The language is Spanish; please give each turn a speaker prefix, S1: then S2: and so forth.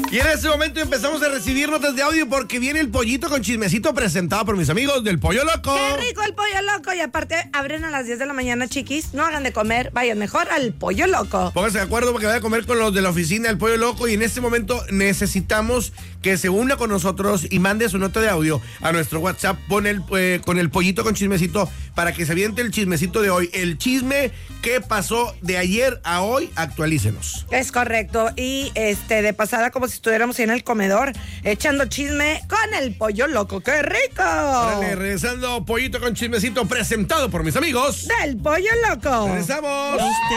S1: Y en este momento empezamos a recibir notas de audio porque viene el pollito con chismecito presentado por mis amigos del Pollo Loco.
S2: ¡Qué rico el Pollo Loco! Y aparte, abren a las 10 de la mañana, chiquis. No hagan de comer, vayan mejor al Pollo Loco.
S1: Pónganse de acuerdo porque vayan a comer con los de la oficina del Pollo Loco. Y en este momento necesitamos que se una con nosotros y mande su nota de audio a nuestro WhatsApp con el pollito con chismecito para que se aviente el chismecito de hoy. El chisme que pasó de ayer a hoy, actualícenos.
S2: Es correcto. Y de pasada, como si estuviéramos en el comedor, echando chisme con el Pollo Loco. ¡Qué rico!
S1: Órale, regresando, pollito con chismecito presentado por mis amigos
S2: del Pollo Loco.
S1: Regresamos.